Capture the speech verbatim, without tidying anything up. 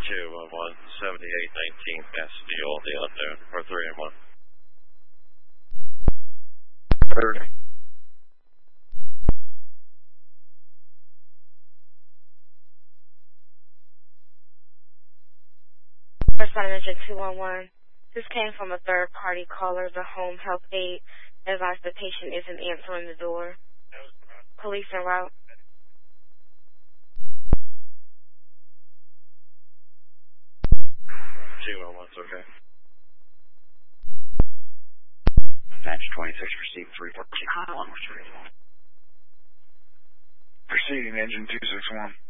two one one, seventy-eight nineteen Bastille, the unknown, or three and one. thirty. First Line Engine two one one. This came from a third-party caller, the home health aide, advised the patient isn't answering the door. Police en route. two one one's okay. Match twenty-six, proceed three fourteen. Proceeding engine two six one.